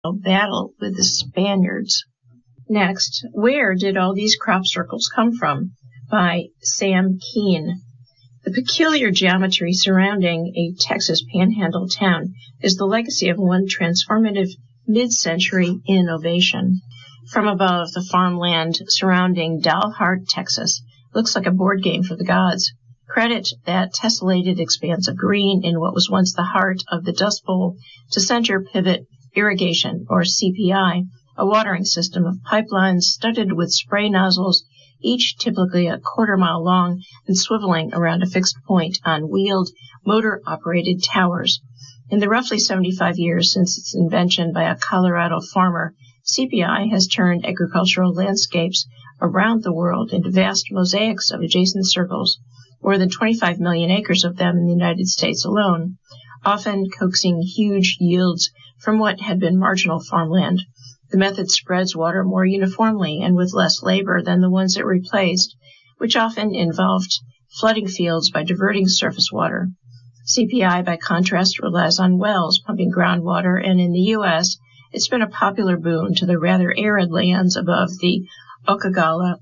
battle with the Spaniards. Next, where did all these crop circles come from? By Sam Keene. The peculiar geometry surrounding a Texas panhandle town is the legacy of one transformative mid-century innovation. From above, the farmland surrounding Dalhart, Texas, looks like a board game for the gods. Credit that tessellated expanse of green in what was once the heart of the Dust Bowl to Center Pivot Irrigation, or CPI, a watering system of pipelines studded with spray nozzles, each typically a quarter-mile long and swiveling around a fixed point on wheeled, motor-operated towers. In the roughly 75 years since its invention by a Colorado farmer, CPI has turned agricultural landscapes around the world into vast mosaics of adjacent circles, more than 25 million acres of them in the United States alone, often coaxing huge yields from what had been marginal farmland. The method spreads water more uniformly and with less labor than the ones it replaced, which often involved flooding fields by diverting surface water. CPI, by contrast, relies on wells pumping groundwater, and in the U.S., it's been a popular boon to the rather arid lands above the Ocala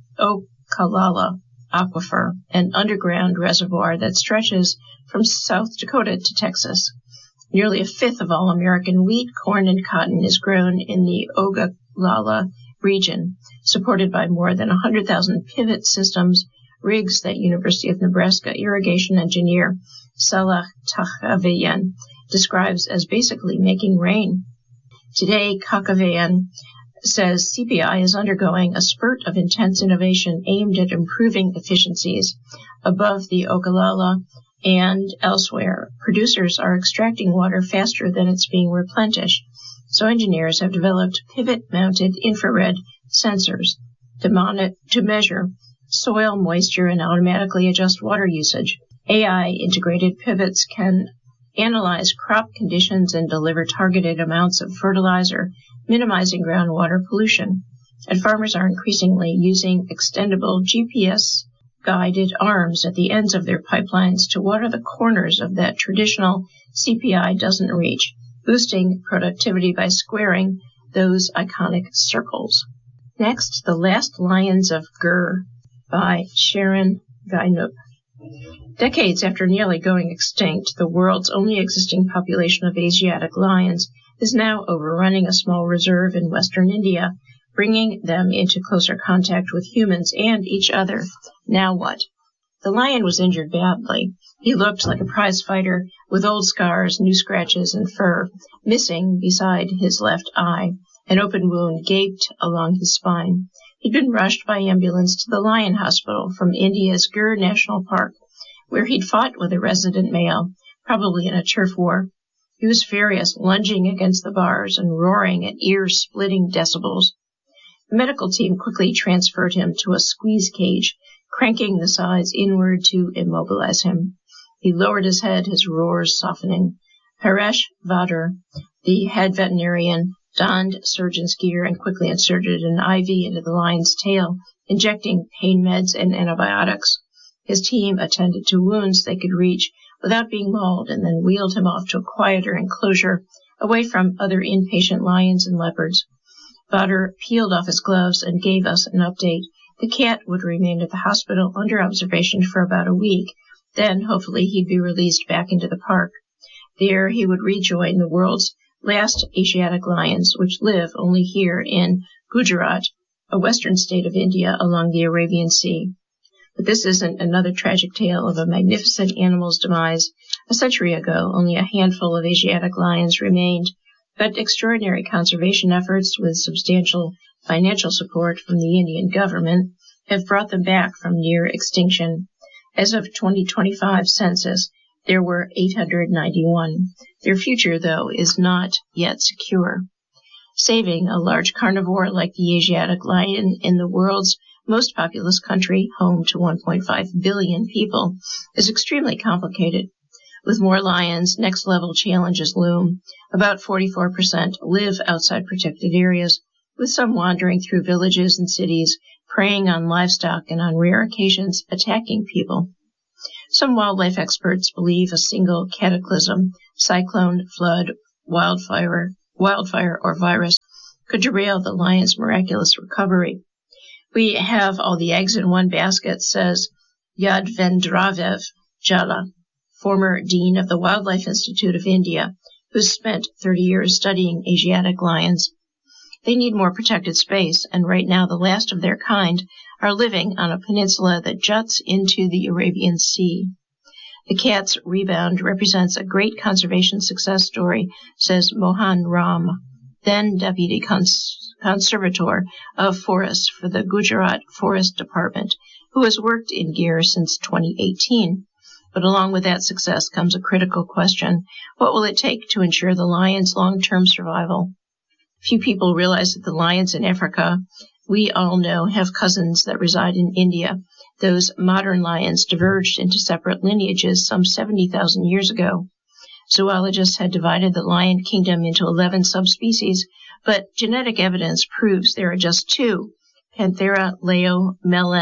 Aquifer, an underground reservoir that stretches from South Dakota to Texas. Nearly a fifth of all American wheat, corn, and cotton is grown in the Ogallala region, supported by more than 100,000 pivot systems, rigs that University of Nebraska irrigation engineer Salah Takavayan describes as basically making rain. Today, Kakavayan says CPI is undergoing a spurt of intense innovation aimed at improving efficiencies. Above the Ogallala and elsewhere, producers are extracting water faster than it's being replenished, so engineers have developed pivot-mounted infrared sensors to measure soil moisture and automatically adjust water usage. AI-integrated pivots can analyze crop conditions and deliver targeted amounts of fertilizer, minimizing groundwater pollution. And farmers are increasingly using extendable GPS-guided arms at the ends of their pipelines to water the corners of that traditional CPI doesn't reach, boosting productivity by squaring those iconic circles. Next, The Last Lions of Gur by Sharon Guynup. Decades after nearly going extinct, the world's only existing population of Asiatic lions is now overrunning a small reserve in western India, bringing them into closer contact with humans and each other. Now what? The lion was injured badly. He looked like a prize fighter with old scars, new scratches, and fur, missing beside his left eye. An open wound gaped along his spine. He'd been rushed by ambulance to the Lion Hospital from India's Gir National Park, where he'd fought with a resident male, probably in a turf war. He was furious, lunging against the bars and roaring at ear-splitting decibels. The medical team quickly transferred him to a squeeze cage, cranking the sides inward to immobilize him. He lowered his head, his roars softening. Paresh Vadar, the head veterinarian, donned surgeon's gear and quickly inserted an IV into the lion's tail, injecting pain meds and antibiotics. His team attended to wounds they could reach without being mauled and then wheeled him off to a quieter enclosure away from other inpatient lions and leopards. Vadar peeled off his gloves and gave us an update. The cat would remain at the hospital under observation for about a week. Then, hopefully, he'd be released back into the park. There, he would rejoin the world's last Asiatic lions, which live only here in Gujarat, a western state of India along the Arabian Sea. But this isn't another tragic tale of a magnificent animal's demise. A century ago, only a handful of Asiatic lions remained, but extraordinary conservation efforts with substantial financial support from the Indian government have brought them back from near extinction. As of 2025 census, there were 891. Their future, though, is not yet secure. Saving a large carnivore like the Asiatic lion in the world's most populous country, home to 1.5 billion people, is extremely complicated. With more lions, next-level challenges loom. About 44% live outside protected areas, with some wandering through villages and cities, preying on livestock and on rare occasions attacking people. Some wildlife experts believe a single cataclysm, cyclone, flood, wildfire, wildfire, or virus could derail the lion's miraculous recovery. We have all the eggs in one basket, says Yadvendravev Jala, former dean of the Wildlife Institute of India, who spent 30 years studying Asiatic lions. They need more protected space, and right now the last of their kind are living on a peninsula that juts into the Arabian Sea. The cat's rebound represents a great conservation success story, says Mohan Ram, then Deputy Conservator of Forests for the Gujarat Forest Department, who has worked in Gir since 2018. But along with that success comes a critical question. What will it take to ensure the lion's long-term survival? Few people realize that the lions in Africa, we all know, have cousins that reside in India. Those modern lions diverged into separate lineages some 70,000 years ago. Zoologists had divided the lion kingdom into 11 subspecies, but genetic evidence proves there are just 2, Panthera leo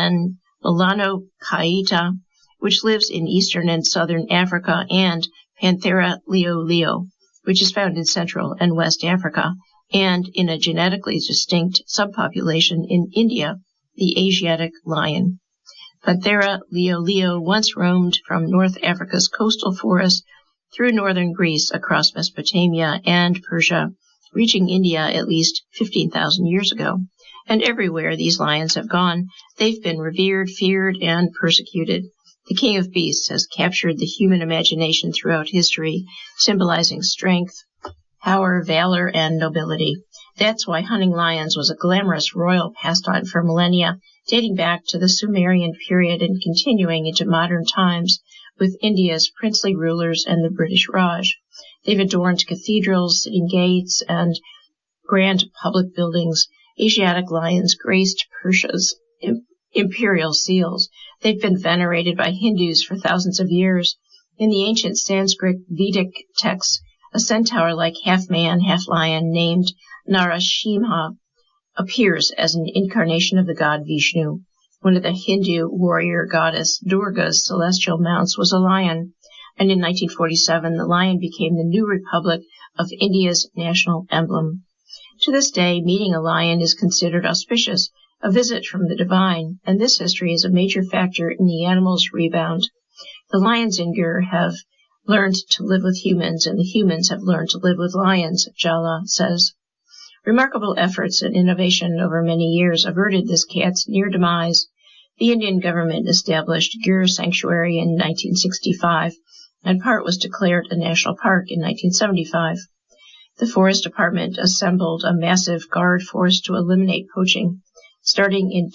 melanocaeta, which lives in eastern and southern Africa, and Panthera leo, which is found in Central and West Africa, and in a genetically distinct subpopulation in India, the Asiatic lion. Panthera leo once roamed from North Africa's coastal forests through northern Greece across Mesopotamia and Persia, reaching India at least 15,000 years ago. And everywhere these lions have gone, they've been revered, feared, and persecuted. The king of beasts has captured the human imagination throughout history, symbolizing strength, power, valor, and nobility. That's why hunting lions was a glamorous royal pastime for millennia, dating back to the Sumerian period and continuing into modern times with India's princely rulers and the British Raj. They've adorned cathedrals, city gates, and grand public buildings. Asiatic lions graced Persia's imperial seals. They've been venerated by Hindus for thousands of years. In the ancient Sanskrit Vedic texts, a centaur-like half-man, half-lion named Narasimha appears as an incarnation of the god Vishnu. One of the Hindu warrior goddess Durga's celestial mounts was a lion, and in 1947 the lion became the new Republic of India's national emblem. To this day, meeting a lion is considered auspicious, a visit from the divine, and this history is a major factor in the animal's rebound. The lions in Gir have learned to live with humans, and the humans have learned to live with lions, Jala says. Remarkable efforts and innovation over many years averted this cat's near demise. The Indian government established Gir Sanctuary in 1965, and part was declared a national park in 1975. The Forest Department assembled a massive guard force to eliminate poaching. Starting in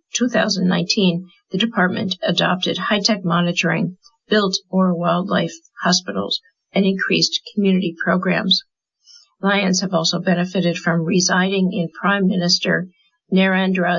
2019, the department adopted high-tech monitoring, built more wildlife hospitals, and increased community programs. Lions have also benefited from residing in Prime Minister Narendra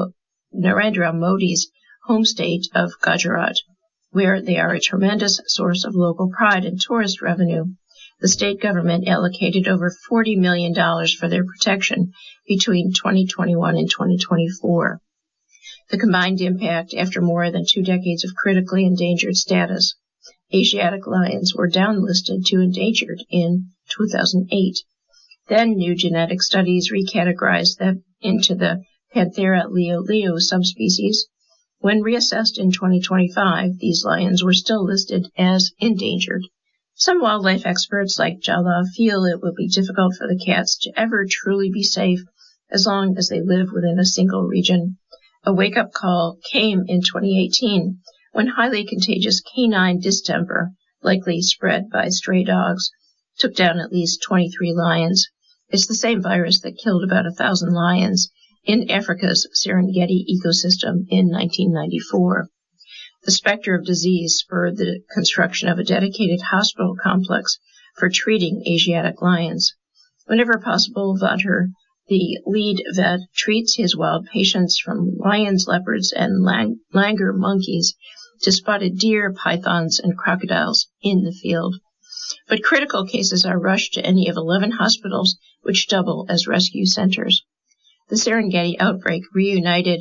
Modi's home state of Gujarat, where they are a tremendous source of local pride and tourist revenue. The state government allocated over $40 million for their protection between 2021 and 2024. The combined impact after more than 2 decades of critically endangered status. Asiatic lions were downlisted to endangered in 2008. Then new genetic studies recategorized them into the Panthera leo subspecies. When reassessed in 2025, these lions were still listed as endangered. Some wildlife experts, like Jala, feel it will be difficult for the cats to ever truly be safe as long as they live within a single region. A wake-up call came in 2018 when highly contagious canine distemper, likely spread by stray dogs, took down at least 23 lions. It's the same virus that killed about 1,000 lions in Africa's Serengeti ecosystem in 1994. The specter of disease spurred the construction of a dedicated hospital complex for treating Asiatic lions. Whenever possible, Vadher, the lead vet, treats his wild patients from lions, leopards, and langur monkeys to spotted deer, pythons, and crocodiles in the field. But critical cases are rushed to any of 11 hospitals, which double as rescue centers. The Serengeti outbreak reignited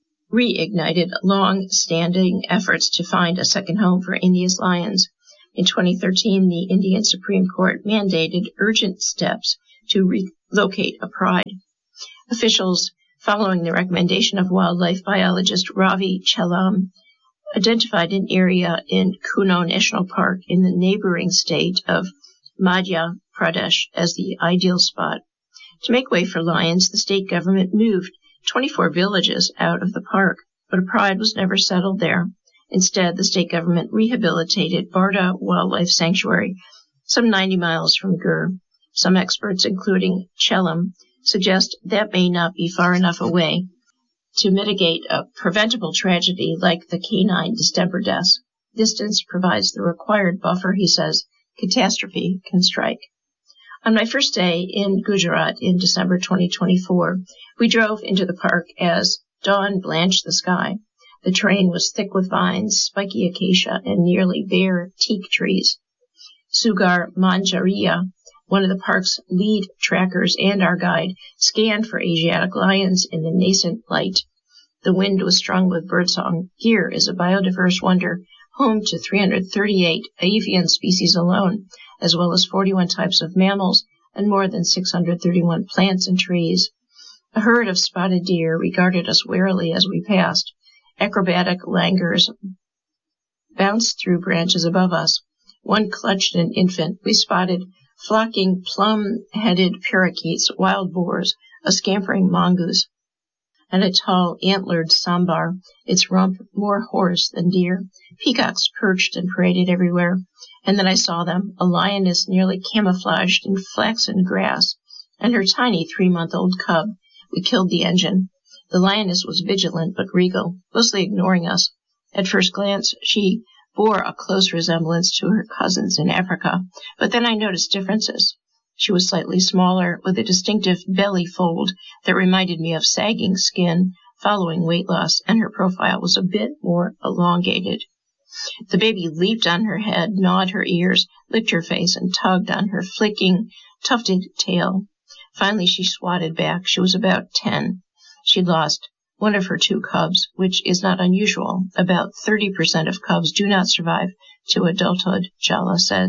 long-standing efforts to find a second home for India's lions. In 2013, the Indian Supreme Court mandated urgent steps to relocate a pride. Officials, following the recommendation of wildlife biologist Ravi Chelam, identified an area in Kuno National Park in the neighboring state of Madhya Pradesh as the ideal spot. To make way for lions, the state government moved 24 villages out of the park, but a pride was never settled there. Instead, the state government rehabilitated Barda Wildlife Sanctuary, some 90 miles from Gur. Some experts, including Chelam, suggest that may not be far enough away to mitigate a preventable tragedy like the canine distemper deaths. Distance provides the required buffer, he says. Catastrophe can strike. On my first day in Gujarat in December 2024, we drove into the park as dawn blanched the sky. The terrain was thick with vines, spiky acacia, and nearly bare teak trees. Sugar Manjaria, one of the park's lead trackers and our guide, scanned for Asiatic lions in the nascent light. The wind was strung with birdsong. Gir is a biodiverse wonder, home to 338 avian species alone, as well as 41 types of mammals and more than 631 plants and trees. A herd of spotted deer regarded us warily as we passed. Acrobatic langurs bounced through branches above us. One clutched an infant. We spotted flocking plum-headed parakeets, wild boars, a scampering mongoose, and a tall, antlered sambar, its rump more horse than deer. Peacocks perched and paraded everywhere. And then I saw them, a lioness nearly camouflaged in flaxen grass, and her tiny 3-month-old cub. We killed the engine. The lioness was vigilant but regal, mostly ignoring us. At first glance, she bore a close resemblance to her cousins in Africa, but then I noticed differences. She was slightly smaller, with a distinctive belly fold that reminded me of sagging skin following weight loss, and her profile was a bit more elongated. The baby leaped on her head, gnawed her ears, licked her face, and tugged on her flicking, tufted tail. Finally, she swatted back. She was about 10. She'd lost one of her 2 cubs, which is not unusual. About 30% of cubs do not survive to adulthood, Jala said.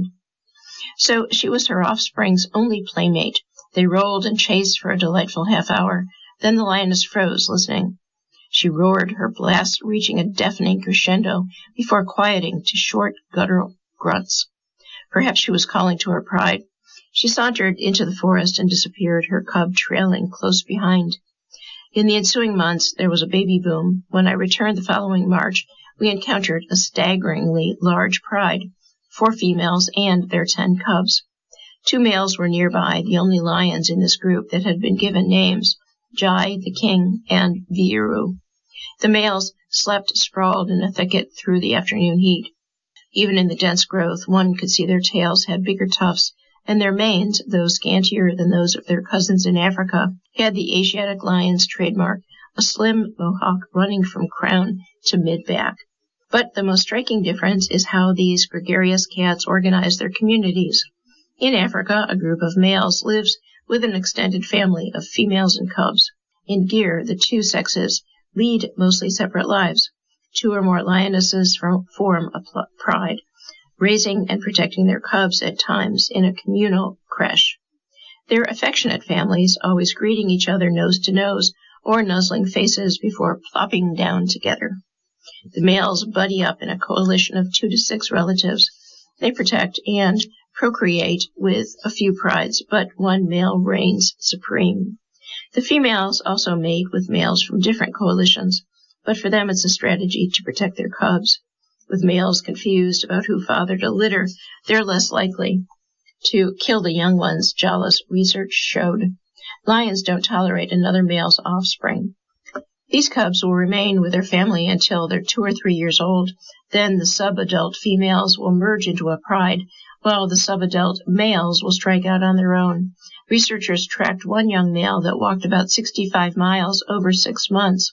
So she was her offspring's only playmate. They rolled and chased for a delightful half hour. Then the lioness froze, listening. She roared, her blast reaching a deafening crescendo before quieting to short, guttural grunts. Perhaps she was calling to her pride. She sauntered into the forest and disappeared, her cub trailing close behind. In the ensuing months, there was a baby boom. When I returned the following March, we encountered a staggeringly large pride, 4 females and their 10 cubs. 2 males were nearby, the only lions in this group that had been given names, Jai, the king, and Viru. The males slept sprawled in a thicket through the afternoon heat. Even in the dense growth, one could see their tails had bigger tufts, and their manes, though scantier than those of their cousins in Africa, had the Asiatic lion's trademark, a slim mohawk running from crown to mid-back. But the most striking difference is how these gregarious cats organize their communities. In Africa, a group of males lives with an extended family of females and cubs. In Gir, the 2 sexes lead mostly separate lives. 2 or more lionesses form a pride, raising and protecting their cubs at times in a communal creche. They're affectionate families, always greeting each other nose to nose or nuzzling faces before plopping down together. The males buddy up in a coalition of 2 to 6 relatives. They protect and procreate with a few prides, but one male reigns supreme. The females also mate with males from different coalitions, but for them it's a strategy to protect their cubs. With males confused about who fathered a litter, they're less likely to kill the young ones, Jala's research showed. Lions don't tolerate another male's offspring. These cubs will remain with their family until they're 2 or 3 years old. Then the subadult females will merge into a pride, while the subadult males will strike out on their own. Researchers tracked one young male that walked about 65 miles over 6 months.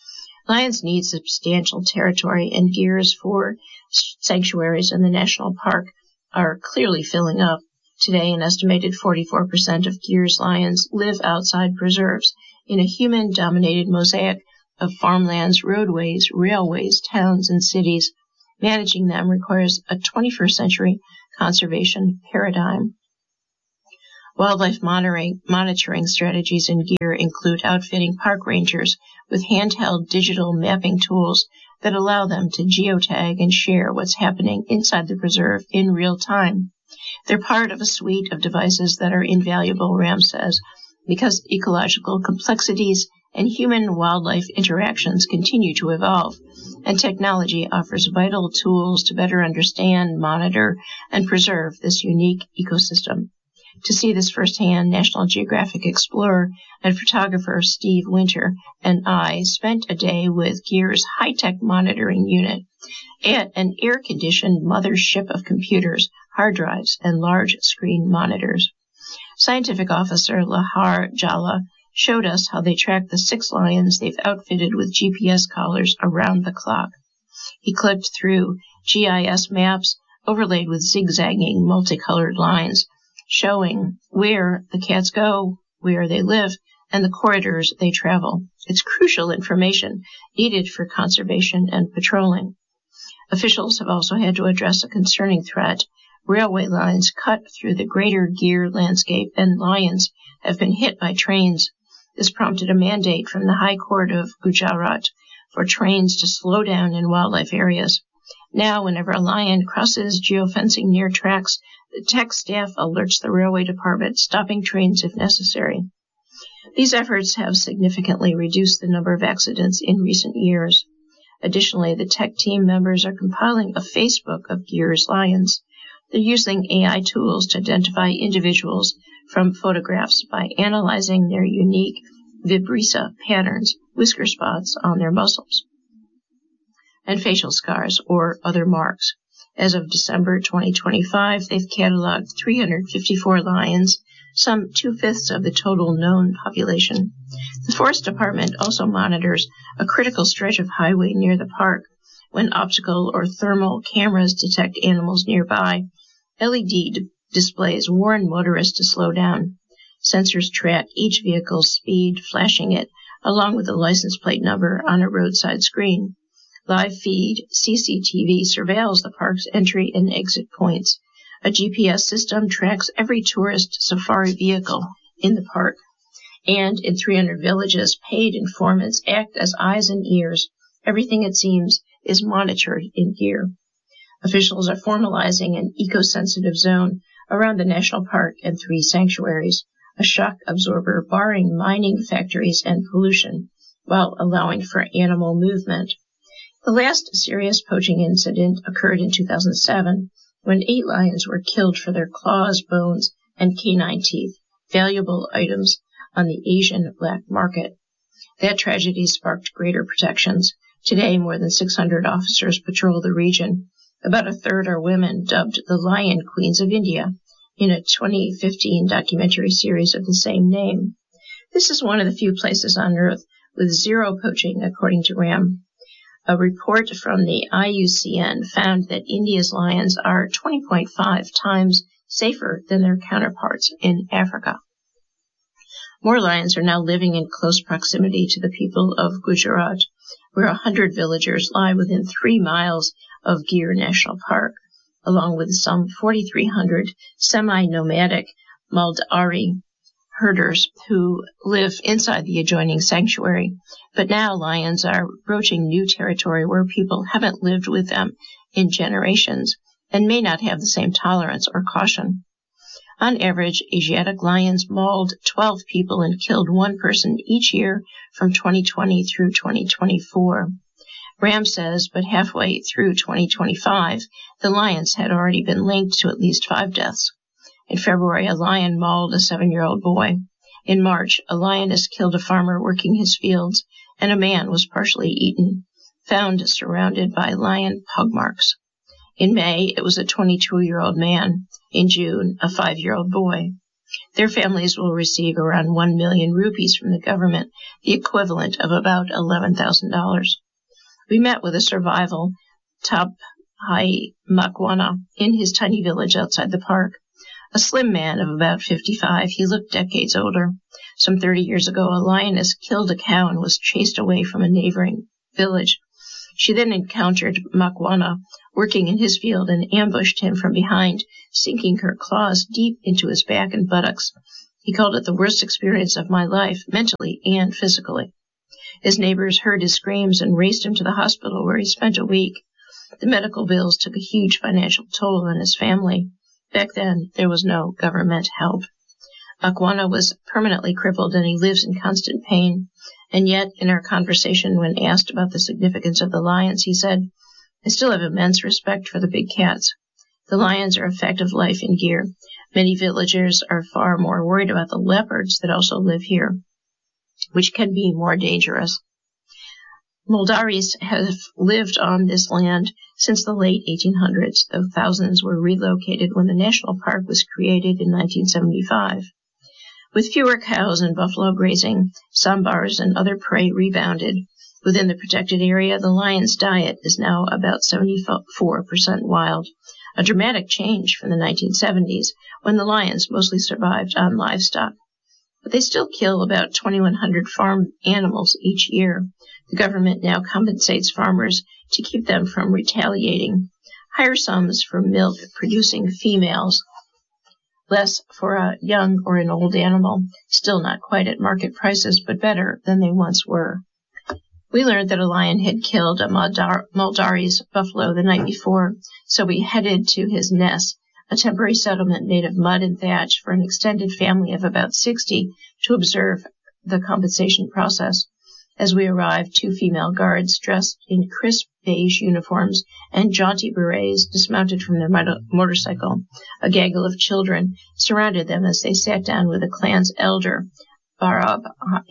Lions need substantial territory, and Gir's 4 sanctuaries in the national park are clearly filling up. Today, an estimated 44% of Gir's lions live outside preserves, in a human-dominated mosaic of farmlands, roadways, railways, towns, and cities. Managing them requires a 21st century conservation paradigm. Wildlife monitoring strategies in Gir include outfitting park rangers with handheld digital mapping tools that allow them to geotag and share what's happening inside the preserve in real time. They're part of a suite of devices that are invaluable, Ram says, because ecological complexities and human-wildlife interactions continue to evolve, and technology offers vital tools to better understand, monitor, and preserve this unique ecosystem. To see this firsthand, National Geographic explorer and photographer Steve Winter and I spent a day with Gir's high-tech monitoring unit at an air-conditioned mothership of computers, hard drives, and large-screen monitors. Scientific officer Lahar Jalla showed us how they track the 6 lions they've outfitted with GPS collars around the clock. He clicked through GIS maps overlaid with zigzagging multicolored lines, showing where the cats go, where they live, and the corridors they travel. It's crucial information needed for conservation and patrolling. Officials have also had to address a concerning threat. Railway lines cut through the greater Gir landscape, and lions have been hit by trains. This prompted a mandate from the High Court of Gujarat for trains to slow down in wildlife areas. Now, whenever a lion crosses geofencing near tracks, the tech staff alerts the railway department, stopping trains if necessary. These efforts have significantly reduced the number of accidents in recent years. Additionally, the tech team members are compiling a Facebook of Gir's lions. They're using AI tools to identify individuals from photographs by analyzing their unique vibrissae patterns, whisker spots on their muscles, and facial scars or other marks. As of December 2025, they've cataloged 354 lions, some 2/5 of the total known population. The Forest Department also monitors a critical stretch of highway near the park. When optical or thermal cameras detect animals nearby, LED displays warn motorists to slow down. Sensors track each vehicle's speed, flashing it along with the license plate number on a roadside screen. Live feed CCTV surveils the park's entry and exit points. A GPS system tracks every tourist safari vehicle in the park. And in 300 villages, paid informants act as eyes and ears. Everything, it seems, is monitored in Gir. Officials are formalizing an eco-sensitive zone around the national park and 3 sanctuaries, a shock absorber barring mining factories and pollution, while allowing for animal movement. The last serious poaching incident occurred in 2007, when 8 lions were killed for their claws, bones, and canine teeth, valuable items on the Asian black market. That tragedy sparked greater protections. Today, more than 600 officers patrol the region. About a third are women, dubbed the Lion Queens of India, in a 2015 documentary series of the same name. This is one of the few places on Earth with zero poaching, according to RAM. A report from the IUCN found that India's lions are 20.5 times safer than their counterparts in Africa. More lions are now living in close proximity to the people of Gujarat, where 100 villagers lie within 3 miles of Gir National Park, along with some 4,300 semi-nomadic Maldari herders who live inside the adjoining sanctuary. But now lions are broaching new territory where people haven't lived with them in generations and may not have the same tolerance or caution. On average, Asiatic lions mauled 12 people and killed 1 person each year from 2020 through 2024. Ram says, but halfway through 2025, the lions had already been linked to at least 5 deaths. In February, a lion mauled a 7-year-old boy. In March, a lioness killed a farmer working his fields, and a man was partially eaten, found surrounded by lion pug marks. In May, it was a 22-year-old man. In June, a 5-year-old boy. Their families will receive around 1 million rupees from the government, the equivalent of about $11,000. We met with a survival, Tabhai Makwana, in his tiny village outside the park. A slim man of about 55, he looked decades older. Some 30 years ago, a lioness killed a cow and was chased away from a neighboring village. She then encountered Makwana working in his field and ambushed him from behind, sinking her claws deep into his back and buttocks. He called it the worst experience of my life, mentally and physically. His neighbors heard his screams and raced him to the hospital, where he spent a week. The medical bills took a huge financial toll on his family. Back then, there was no government help. Makwana was permanently crippled, and he lives in constant pain. And yet, in our conversation, when asked about the significance of the lions, he said, "I still have immense respect for the big cats. The lions are a fact of life in Gir. Many villagers are far more worried about the leopards that also live here, which can be more dangerous." Muldaris have lived on this land since the late 1800s, though thousands were relocated when the national park was created in 1975. With fewer cows and buffalo grazing, sambars and other prey rebounded. Within the protected area, the lion's diet is now about 74% wild, a dramatic change from the 1970s, when the lions mostly survived on livestock. But they still kill about 2,100 farm animals each year. The government now compensates farmers to keep them from retaliating. Higher sums for milk-producing females, less for a young or an old animal, still not quite at market prices, but better than they once were. We learned that a lion had killed a Muldaris buffalo the night before, so we headed to his nest, a temporary settlement made of mud and thatch for an extended family of about 60, to observe the compensation process. As we arrived, 2 female guards dressed in crisp beige uniforms and jaunty berets dismounted from their motorcycle. A gaggle of children surrounded them as they sat down with the clan's elder, Barab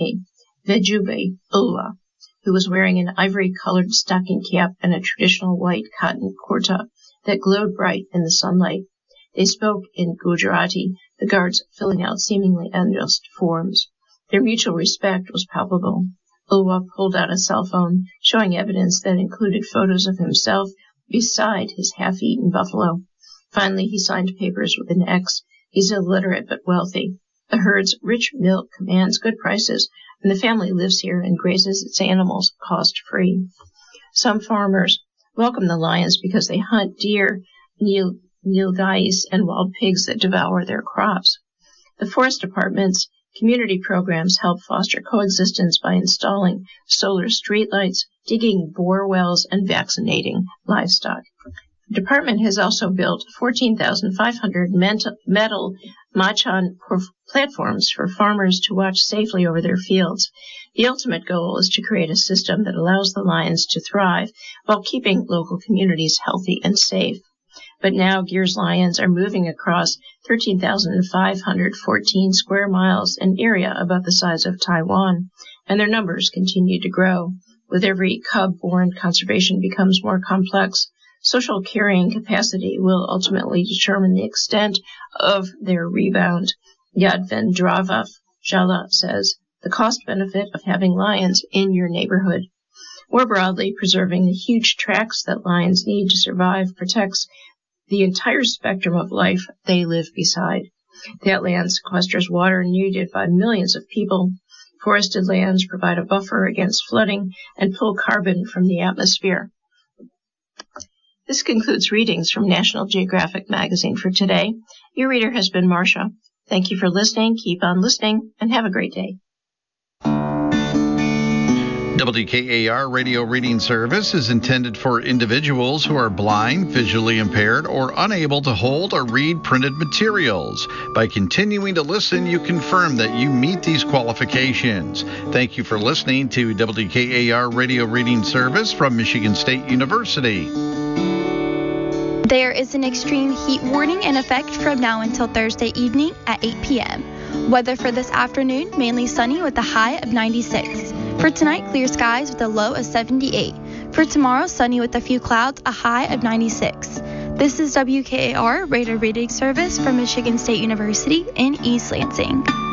Vejube Ulwa, who was wearing an ivory-colored stocking cap and a traditional white cotton kurta that glowed bright in the sunlight. They spoke in Gujarati, the guards filling out seemingly endless forms. Their mutual respect was palpable. Ulwa pulled out a cell phone, showing evidence that included photos of himself beside his half-eaten buffalo. Finally, he signed papers with an X. He's illiterate but wealthy. The herd's rich milk commands good prices, and the family lives here and grazes its animals cost-free. Some farmers welcome the lions because they hunt deer, nilgais, and wild pigs that devour their crops. The forest department's community programs help foster coexistence by installing solar streetlights, digging bore wells, and vaccinating livestock. The department has also built 14,500 metal Machan platforms for farmers to watch safely over their fields. The ultimate goal is to create a system that allows the lions to thrive while keeping local communities healthy and safe. But now Gir's lions are moving across 13,514 square miles, an area about the size of Taiwan, and their numbers continue to grow. With every cub born, conservation becomes more complex. Social carrying capacity will ultimately determine the extent of their rebound. Yadvendrava Jala says, the cost-benefit of having lions in your neighborhood. More broadly, preserving the huge tracts that lions need to survive protects the entire spectrum of life they live beside. That land sequesters water needed by millions of people. Forested lands provide a buffer against flooding and pull carbon from the atmosphere. This concludes readings from National Geographic magazine for today. Your reader has been Marcia. Thank you for listening. Keep on listening, and have a great day. WKAR Radio Reading Service is intended for individuals who are blind, visually impaired, or unable to hold or read printed materials. By continuing to listen, you confirm that you meet these qualifications. Thank you for listening to WKAR Radio Reading Service from Michigan State University. There is an extreme heat warning in effect from now until Thursday evening at 8 p.m. Weather for this afternoon, mainly sunny with a high of 96. For tonight, clear skies with a low of 78. For tomorrow, sunny with a few clouds, a high of 96. This is WKAR Radio Reading Service from Michigan State University in East Lansing.